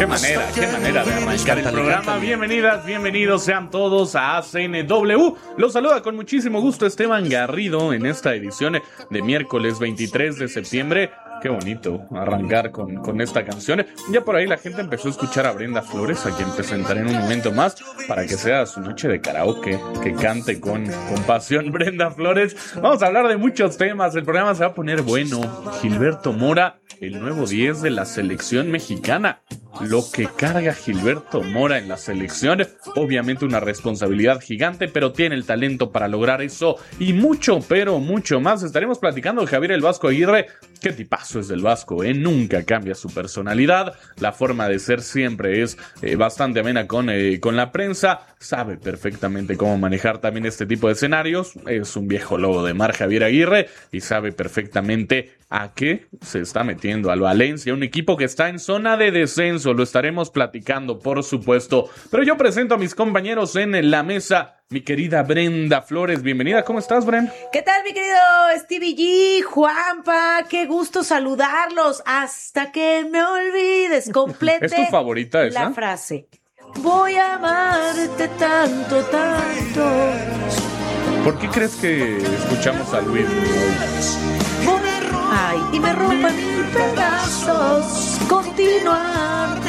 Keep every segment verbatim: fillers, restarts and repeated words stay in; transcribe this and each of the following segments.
manera, qué manera de arrancar el programa. Bienvenidas, bienvenidos sean todos a A C N W. Los saluda con muchísimo gusto Esteban Garrido en esta edición de miércoles veintitrés de septiembre. Qué bonito arrancar con, con esta canción. Ya por ahí la gente empezó a escuchar a Brenda Flores, a quien presentaré en un momento más, para que sea su noche de karaoke, que cante con, con pasión Brenda Flores. Vamos a hablar de muchos temas, el programa se va a poner bueno. Gilberto Mora, el nuevo diez de la selección mexicana. Lo que carga Gilberto Mora en la selección, obviamente una responsabilidad gigante, pero tiene el talento para lograr eso y mucho, pero mucho más. Estaremos platicando de Javier el Vasco Aguirre. Qué tipazo es el Vasco, ¿eh? Nunca cambia su personalidad, la forma de ser siempre es eh, bastante amena con, eh, con la prensa, sabe perfectamente cómo manejar también este tipo de escenarios, es un viejo lobo de mar Javier Aguirre y sabe perfectamente a qué se está metiendo al Valencia, un equipo que está en zona de descenso, lo estaremos platicando por supuesto, pero yo presento a mis compañeros en la mesa. Mi querida Brenda Flores, bienvenida. ¿Cómo estás, Bren? ¿Qué tal, mi querido Stevie G, Juanpa? Qué gusto saludarlos. Hasta que me olvides, complete. ¿Es tu favorita esa? La frase. Voy a amarte tanto, tanto. ¿Por qué crees que escuchamos a Luis hoy? Ay, y me rompan mil pedazos. Continuar.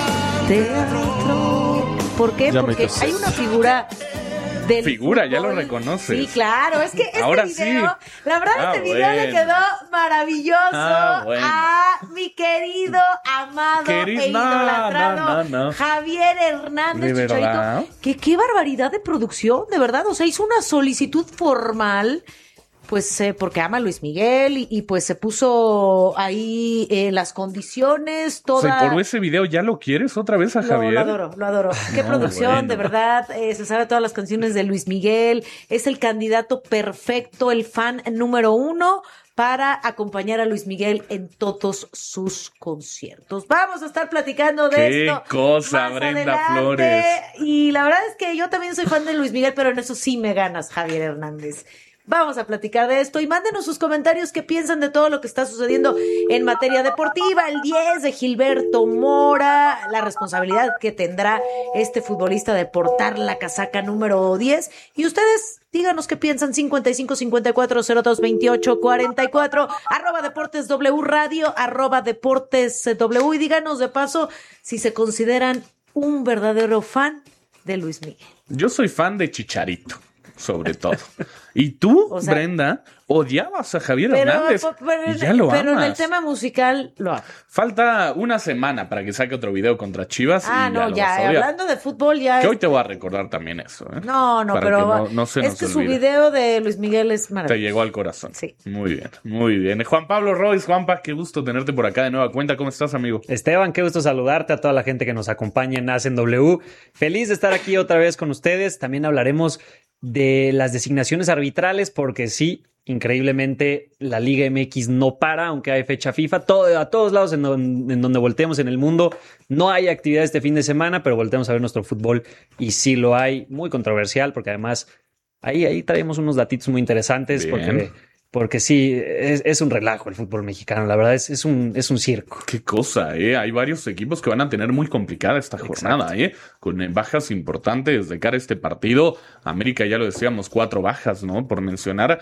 Teatro. ¿Por qué? Ya Porque hay una figura... Del figura, fútbol. Ya lo reconoces. Sí, claro, es que este Ahora video, sí. la verdad Ah, este video bueno. le quedó maravilloso Ah, bueno. a mi querido, amado Querido, e idolatrado no, no, no. Javier Hernández ¿De Chicharito. verdad? Que qué barbaridad de producción, de verdad, o sea, hizo una solicitud formal. Pues eh, porque ama a Luis Miguel y, y pues se puso ahí eh, las condiciones, toda... O sea, por ese video ya lo quieres otra vez a Lo, Javier. lo adoro, lo adoro. Qué No, producción, bueno. de verdad. Eh, se sabe todas las canciones de Luis Miguel. Es el candidato perfecto, el fan número uno para acompañar a Luis Miguel en todos sus conciertos. Vamos a estar platicando de Qué esto. cosa, más Brenda adelante. Flores. Y la verdad es que yo también soy fan de Luis Miguel, pero en eso sí me ganas, Javier Hernández. Vamos a platicar de esto y mándenos sus comentarios qué piensan de todo lo que está sucediendo en materia deportiva. El diez de Gilberto Mora, la responsabilidad que tendrá este futbolista de portar la casaca número diez. Y ustedes díganos qué piensan. Cincuenta y cinco, cincuenta y cuatro, cero dos, veintiocho, cuarenta y cuatro, arroba Deportes W Radio, arroba Deportes W. Y díganos de paso si se consideran un verdadero fan de Luis Miguel. Yo soy fan de Chicharito, sobre todo. Y tú, O sea, Brenda, odiabas a Javier Pero, Hernández pero, y ya lo pero en amas. el tema musical lo hago. Falta una semana para que saque otro video contra Chivas Ah, y no, ya, lo ya, vas a odiar. hablando de fútbol ya Que es... hoy te voy a recordar también eso, ¿eh? No, no, Para pero que no, no se es nos que su olvide. video de Luis Miguel es Te maravilloso. llegó al corazón. Sí. Muy bien, muy bien. Juan Pablo Royce, Juanpa, qué gusto tenerte por acá de nueva cuenta. ¿Cómo estás, amigo? Esteban, qué gusto saludarte, a toda la gente que nos acompaña en A C N W. Feliz de estar aquí otra vez con ustedes. También hablaremos de las designaciones arbitrales porque sí, increíblemente la Liga M X no para, aunque hay fecha FIFA. Todo, a todos lados en, don, en donde volteemos en el mundo no hay actividad este fin de semana, pero volteamos a ver nuestro fútbol y sí lo hay. Muy controversial porque además ahí, ahí traemos unos datitos muy interesantes. Bien. porque... Porque sí, es, es un relajo el fútbol mexicano, la verdad es, es, un, es un circo. Qué cosa, ¿eh? Hay varios equipos que van a tener muy complicada esta jornada, ¿eh? Con bajas importantes de cara a este partido. América, ya lo decíamos, cuatro bajas, ¿no? Por mencionar.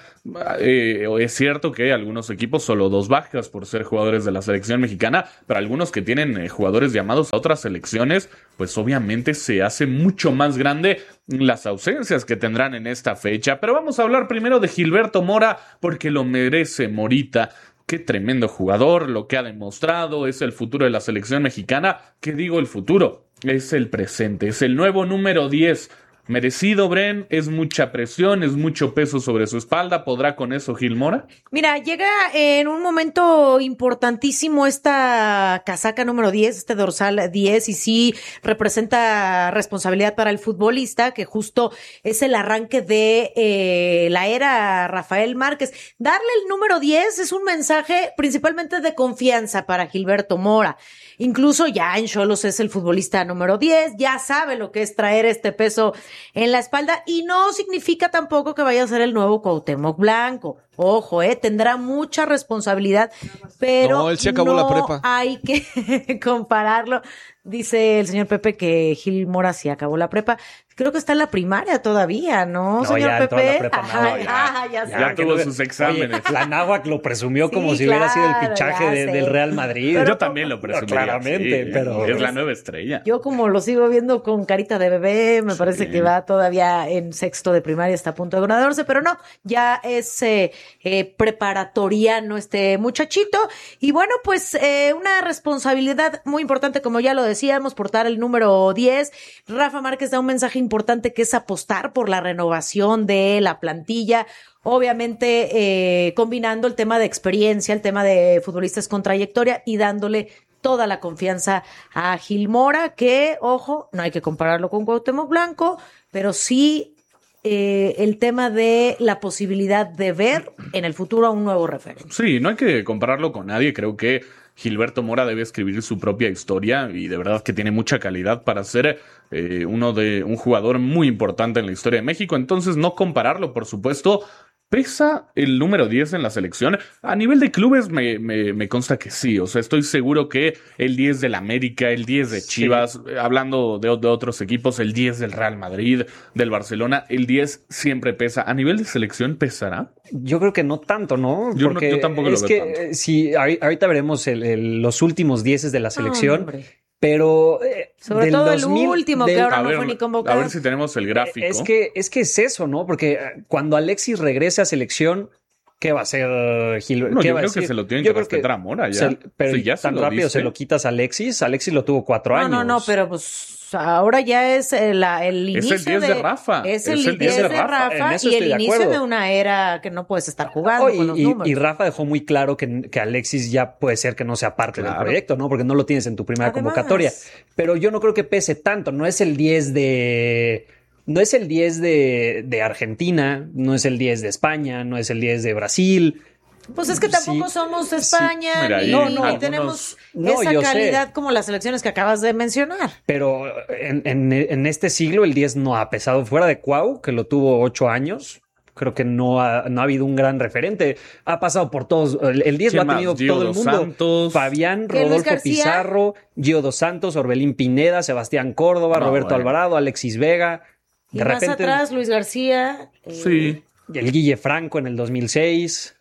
Eh, es cierto que hay algunos equipos solo dos bajas por ser jugadores de la selección mexicana, pero algunos que tienen eh, jugadores llamados a otras selecciones, pues obviamente se hace mucho más grande las ausencias que tendrán en esta fecha. Pero vamos a hablar primero de Gilberto Mora, porque lo merece Morita. Qué tremendo jugador, lo que ha demostrado, es el futuro de la selección mexicana. ¿Qué digo el futuro? Es el presente, es el nuevo número diez. Merecido, Bren, es mucha presión, es mucho peso sobre su espalda. ¿Podrá con eso Gil Mora? Mira, llega en un momento importantísimo esta casaca número diez, este dorsal diez, y sí representa responsabilidad para el futbolista, que justo es el arranque de eh, la era Rafael Márquez. Darle el número diez es un mensaje principalmente de confianza para Gilberto Mora. Incluso ya en Xolos es el futbolista número diez, ya sabe lo que es traer este peso en la espalda y no significa tampoco que vaya a ser el nuevo Cuauhtémoc Blanco. Ojo, eh, tendrá mucha responsabilidad, pero no, él se acabó no la prepa. Hay que compararlo. Dice el señor Pepe que Gil Mora sí acabó la prepa. Creo que está en la primaria todavía, ¿no, No, señor ya entró a Pepe? la prepa, no, Ajá, ya, ah, ya, ya sé. tuvo que- sus exámenes. Oye, la Náhuac lo presumió Sí, como si hubiera sido el claro, fichaje ya de- sé. del Real Madrid. Pero Yo también lo presumiría. claramente, sí, pero- es la nueva estrella. Yo como lo sigo viendo con carita de bebé, me parece Sí. que va todavía en sexto de primaria, está a punto de graduarse, pero no, ya es eh, eh, preparatoriano este muchachito. Y bueno, pues eh, una responsabilidad muy importante, como ya lo decíamos, portar el número diez. Rafa Márquez da un mensaje importante que es apostar por la renovación de la plantilla. Obviamente, eh, combinando el tema de experiencia, el tema de futbolistas con trayectoria y dándole toda la confianza a Gil Mora, que, ojo, no hay que compararlo con Cuauhtémoc Blanco, pero sí eh, el tema de la posibilidad de ver en el futuro a un nuevo referente. Sí, no hay que compararlo con nadie. Creo que Gilberto Mora debe escribir su propia historia y de verdad que tiene mucha calidad para ser eh, uno de un jugador muy importante en la historia de México. Entonces, no compararlo, por supuesto. ¿Pesa el número diez en la selección? A nivel de clubes me, me, me consta que sí. O sea, estoy seguro que el diez del América, el diez de Chivas, sí. hablando de, de otros equipos, el diez del Real Madrid, del Barcelona, el diez siempre pesa. ¿A nivel de selección pesará? Yo creo que no tanto, ¿no? Yo, Porque no, yo tampoco es lo que, veo tanto. Si ahorita veremos el, el, los últimos dieces de la selección. Oh, pero eh, sobre todo dos mil, el último del, que ahora a no ver, fue ni convocado. A ver si tenemos el gráfico. Es que, es que es eso, ¿no? Porque cuando Alexis regrese a selección, ¿qué va a hacer Gil? No, ¿Qué yo va creo a decir? que se lo tienen Yo que respetar a Mora ya. Se, pero sí, ya tan se rápido diste. se lo quitas a Alexis. Alexis lo tuvo cuatro no, años. No, no, no, pero pues ahora ya es el, el inicio es el diez de, de Rafa. Es el, es el diez de Rafa, Rafa y el inicio de, de una era que no puedes estar jugando oh, y, con los y, números. Y Rafa dejó muy claro que, que Alexis ya puede ser que no sea parte claro. del proyecto, ¿no? Porque no lo tienes en tu primera Además, convocatoria. Pero yo no creo que pese tanto. No es el diez de... No es el diez de, de Argentina, no es el diez de España, no es el diez de Brasil. Pues es que tampoco sí, somos España, sí. Mira, ni, no, no, ni tenemos no, esa calidad sé. como las selecciones que acabas de mencionar. Pero en, en, en este siglo el diez no ha pesado. Fuera de Cuau, que lo tuvo ocho años, creo que no ha, no ha habido un gran referente. Ha pasado por todos. El, el diez lo ha tenido Gio todo el mundo. Santos. Fabián, Rodolfo Pizarro, Gio dos Santos, Orbelín Pineda, Sebastián Córdoba, no, bueno. Roberto Alvarado, Alexis Vega. De y repente, más atrás, Luis García. Eh, sí. El Guille Franco en el dos mil seis.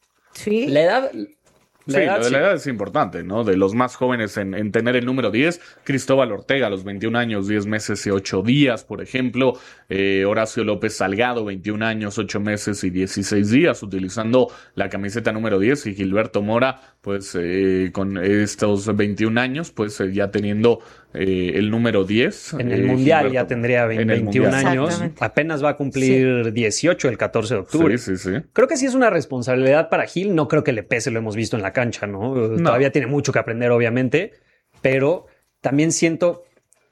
Sí. La edad... La sí, edad, lo de sí. la edad es importante, ¿no? De los más jóvenes en, en tener el número diez, Cristóbal Ortega, a los veintiún años, diez meses y ocho días, por ejemplo. Eh, Horacio López Salgado, veintiún años, ocho meses y dieciséis días, utilizando la camiseta número diez. Y Gilberto Mora, pues, eh, con estos veintiún años, pues, eh, ya teniendo eh, el número diez. En el eh, Mundial Gilberto, ya tendría veintiún años. Apenas va a cumplir sí. dieciocho el catorce de octubre. Sí, sí, sí. Creo que sí es una responsabilidad para Gil. No creo que le pese, lo hemos visto en la cancha, ¿no? no. Todavía tiene mucho que aprender, obviamente, pero también siento,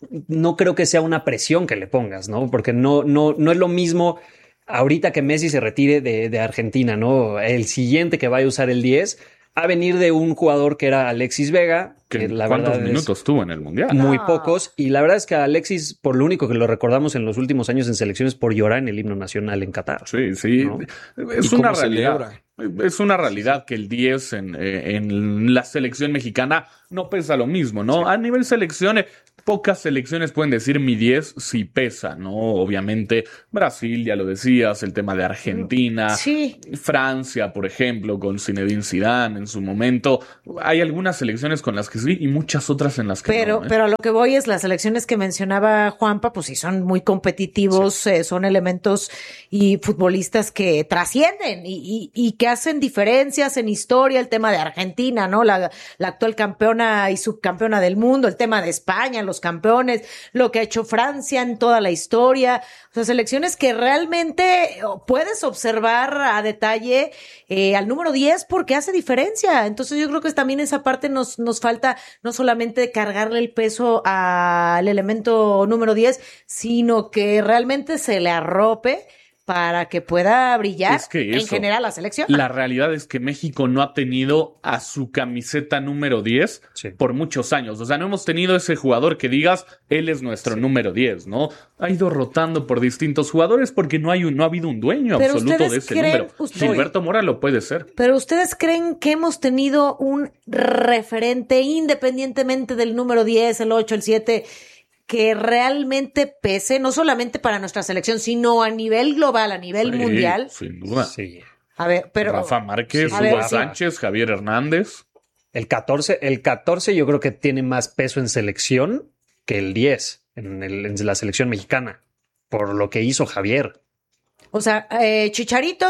no creo que sea una presión que le pongas, ¿no? Porque no, no, no es lo mismo ahorita que Messi se retire de, de Argentina, ¿no? El siguiente que vaya a usar el diez a venir de un jugador que era Alexis Vega. Que la ¿Cuántos verdad minutos tuvo en el Mundial? Muy no. pocos. Y la verdad es que a Alexis, por lo único que lo recordamos en los últimos años en selecciones, por llorar en el himno nacional en Qatar. Sí, sí. ¿No? Es una realidad. Celebra? Es una realidad que el diez en, en la selección mexicana no pesa lo mismo, ¿no? Sí. A nivel selección, pocas selecciones pueden decir mi diez sí pesa, ¿no? Obviamente Brasil, ya lo decías, el tema de Argentina, sí. Francia, por ejemplo, con Zinedine Zidane en su momento. Hay algunas selecciones con las que sí y muchas otras en las que pero, no. ¿eh? Pero a lo que voy es las selecciones que mencionaba Juanpa, pues sí son muy competitivos, sí. eh, son elementos y futbolistas que trascienden y, y, y que hacen diferencias en historia, el tema de Argentina, ¿no? La, la actual campeona y subcampeona del mundo, el tema de España, los campeones, lo que ha hecho Francia en toda la historia, o sea, selecciones que realmente puedes observar a detalle eh, al número diez porque hace diferencia. Entonces yo creo que también esa parte nos, nos falta no solamente cargarle el peso al elemento número diez, sino que realmente se le arrope para que pueda brillar Es que en eso, general la selección. La realidad es que México no ha tenido a su camiseta número diez Sí. por muchos años. O sea, no hemos tenido ese jugador que digas, él es nuestro sí. número diez, ¿no? Ha ido rotando por distintos jugadores porque no, hay un, no ha habido un dueño Pero absoluto de ese creen, número. Usted, Gilberto Mora lo puede ser. Pero ustedes creen que hemos tenido un referente independientemente del número diez, el ocho, el siete, que realmente pese, no solamente para nuestra selección, sino a nivel global, a nivel sí, mundial. Sin duda. Sí. A ver, pero. Rafa Márquez, sí, Hugo ver, Sánchez, sí. Javier Hernández. El catorce, el catorce yo creo que tiene más peso en selección que el diez en, el, en la selección mexicana, por lo que hizo Javier. O sea, eh, Chicharito,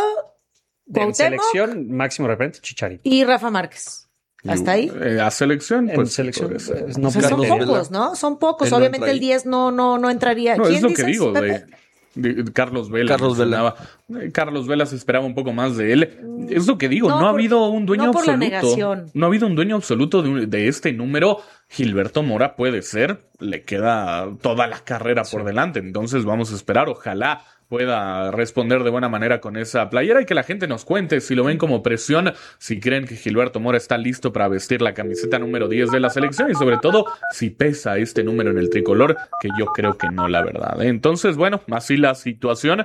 en selección, máximo referente, Chicharito. Y Rafa Márquez. ¿Hasta ahí? Eh, a selección, pues. En selección, pues, no, o sea, son pocos, ¿no? Son pocos. Él Obviamente no el diez no, no, no entraría. No, ¿Quién es lo dices, que digo, Pepe? de, de Carlos Vela. Carlos Vela. Eh, Carlos Vela se esperaba un poco más de él. Es lo que digo, no, no ha por, habido un dueño no por absoluto. La negación. No ha habido un dueño absoluto de, de este número. Gilberto Mora puede ser. Le queda toda la carrera sí. por delante. Entonces vamos a esperar. Ojalá pueda responder de buena manera con esa playera y que la gente nos cuente si lo ven como presión, si creen que Gilberto Mora está listo para vestir la camiseta número diez de la selección y sobre todo si pesa este número en el tricolor, que yo creo que no, la verdad. Entonces, bueno, así la situación.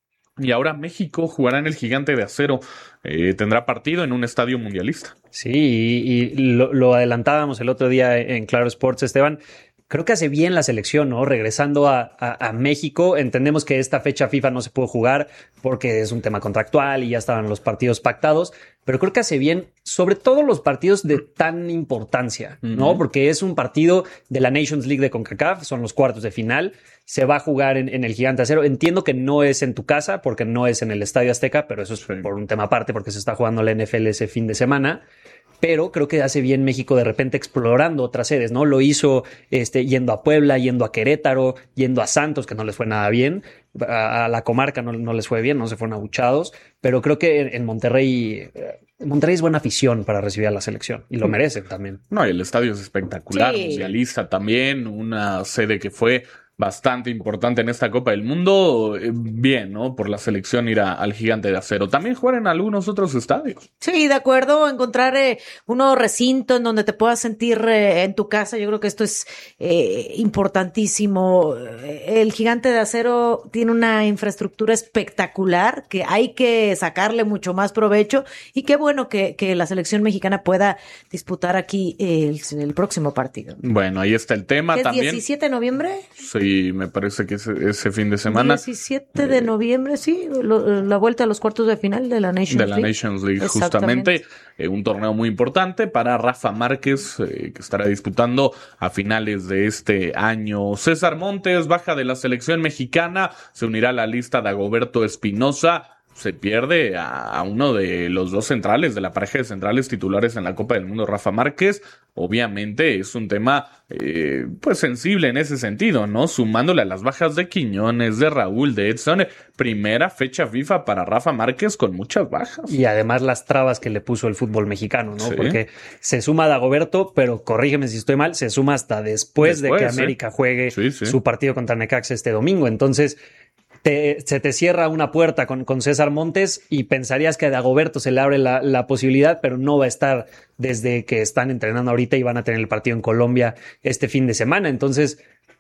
Y ahora México jugará en el Gigante de Acero. Eh, tendrá partido en un estadio mundialista. Sí, y, y lo, lo adelantábamos el otro día en Claro Sports, Esteban. Creo que hace bien la selección, ¿no? Regresando a, a, a México, entendemos que esta fecha FIFA no se puede jugar porque es un tema contractual y ya estaban los partidos pactados, pero creo que hace bien, sobre todo los partidos de tan importancia, ¿no? Uh-huh. Porque es un partido de la Nations League de CONCACAF, son los cuartos de final, se va a jugar en, en el Gigante Acero. Entiendo que no es en tu casa porque no es en el Estadio Azteca, pero eso es sí. por un tema aparte porque se está jugando la N F L ese fin de semana. Pero creo que hace bien México de repente explorando otras sedes, ¿no? Lo hizo este, yendo a Puebla, yendo a Querétaro, yendo a Santos, que no les fue nada bien. A, a la comarca no, no les fue bien, no se fueron abuchados. Pero creo que en, en Monterrey... En Monterrey es buena afición para recibir a la selección y lo merecen también. No, y el estadio es espectacular, sí. mundialista también, una sede que fue bastante importante en esta Copa del Mundo. Bien, ¿no? Por la selección ir a, al Gigante de Acero. También jugar en algunos otros estadios. Sí, de acuerdo. Encontrar eh, un nuevo recinto en donde te puedas sentir eh, en tu casa. Yo creo que esto es eh, importantísimo. El Gigante de Acero tiene una infraestructura espectacular que hay que sacarle mucho más provecho. Y qué bueno que, que la selección mexicana pueda disputar aquí el, el próximo partido. Bueno, ahí está el tema ¿Es también. diecisiete de noviembre? Sí. Y me parece que ese, ese fin de semana. diecisiete de noviembre, sí, lo, la vuelta a los cuartos de final de la Nations League. De League. la Nations League, justamente. Eh, un torneo muy importante para Rafa Márquez, eh, que estará disputando a finales de este año. César Montes, baja de la selección mexicana, se unirá a la lista de Dagoberto Espinosa. Se pierde a, a uno de los dos centrales, de la pareja de centrales titulares en la Copa del Mundo, Rafa Márquez. Obviamente es un tema eh, pues sensible en ese sentido, ¿no? Sumándole a las bajas de Quiñones, de Raúl, de Edson, primera fecha FIFA para Rafa Márquez con muchas bajas. Y además las trabas que le puso el fútbol mexicano, ¿no? Sí. Porque se suma a Dagoberto, pero corrígeme si estoy mal, se suma hasta después, después de que América ¿eh? juegue sí, sí. su partido contra Necaxa este domingo. Entonces... Te, se te cierra una puerta con, con César Montes y pensarías que a Dagoberto se le abre la, la posibilidad, pero no va a estar desde que están entrenando ahorita y van a tener el partido en Colombia este fin de semana. Entonces,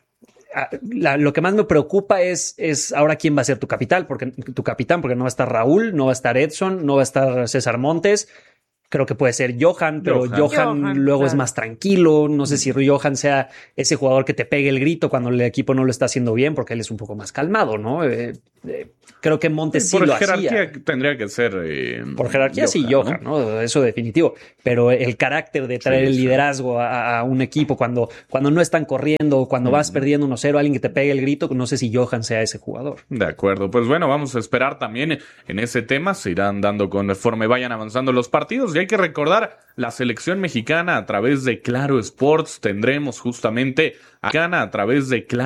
la, lo que más me preocupa es, es ahora quién va a ser tu capitán, porque tu capitán, porque no va a estar Raúl, no va a estar Edson, no va a estar César Montes. Creo que puede ser Johan, pero Johan, Johan, Johan luego claro. es más tranquilo. No sé si Johan sea ese jugador que te pegue el grito cuando el equipo no lo está haciendo bien, porque él es un poco más calmado, ¿no? Eh, eh, creo que Montes sí Por lo jerarquía hacía. tendría que ser eh, Por jerarquía Johan, sí, Johan, ¿no? ¿no? Eso definitivo. Pero el carácter de traer sí, el liderazgo sí. a, a un equipo cuando, cuando no están corriendo, cuando mm. vas perdiendo uno cero, alguien que te pegue el grito, no sé si Johan sea ese jugador. De acuerdo. Pues bueno, vamos a esperar también en ese tema. Se irán dando conforme vayan avanzando los partidos. Y hay que recordar, la selección mexicana a través de Claro Sports tendremos justamente a Gana a través de Claro